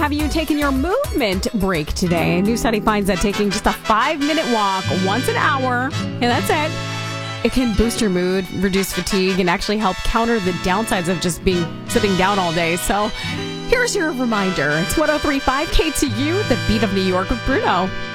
have you taken your movement break today? A new study finds that taking just a 5-minute walk once an hour, and that's it can boost your mood, reduce fatigue, and actually help counter the downsides of just sitting down all day. So here's your reminder. It's 103.5 KTU, the beat of New York with Bruno.